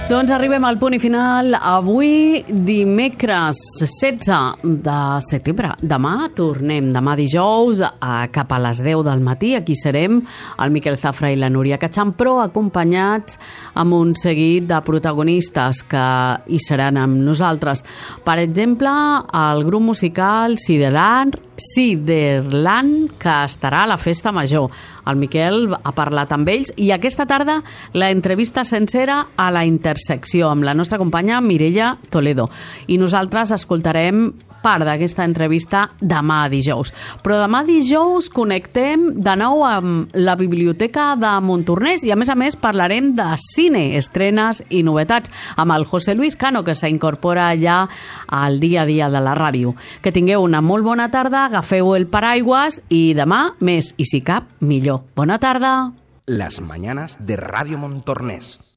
Doncs arribem al punt i final. Avui, dimecres 16 de setembre. Demà tornem, demà dijous, cap a les 10 del matí. Aquí serem el Miquel Zafra i la Núria Catxan, però acompanyats amb un seguit de protagonistes que hi seran amb nosaltres. Per exemple, el grup musical Siderland, que estarà a la Festa Major. El Miquel ha parlat amb ells i aquesta tarda la entrevista sencera a la Intersecció amb la nostra companya Mireia Toledo. I nosaltres escoltarem part d'aquesta entrevista demà dijous. Però demà dijous connectem de nou amb la Biblioteca de Montornès i a més parlarem de cine, estrenes i novetats amb el José Luis Cano, que s'incorpora ja al dia a dia de la ràdio. Que tingueu una molt bona tarda, agafeu el paraigües i demà més, i si cap, millor. Bona tarda. Las mañanas de Radio Montornès.